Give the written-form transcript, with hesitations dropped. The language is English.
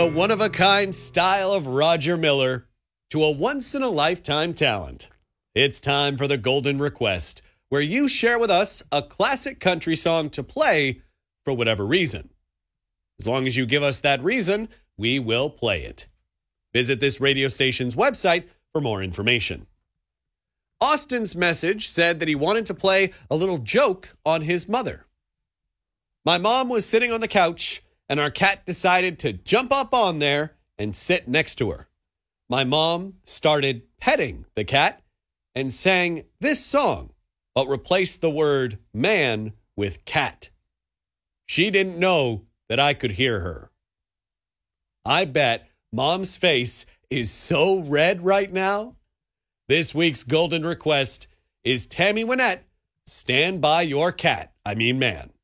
A one-of-a-kind style of Roger Miller to a once-in-a-lifetime talent. It's time for the Golden Request, where you share with us a classic country song to play for whatever reason. As long as you give us that reason, we will play it. Visit this radio station's website for more information. Austin's message said that he wanted to play a little joke on his mother. My mom was sitting on the couch, and our cat decided to jump up on there and sit next to her. My mom started petting the cat and sang this song, but replaced the word man with cat. She didn't know that I could hear her. I bet Mom's face is so red right now. This week's Golden Request is Tammy Wynette, Stand By Your Cat. Man.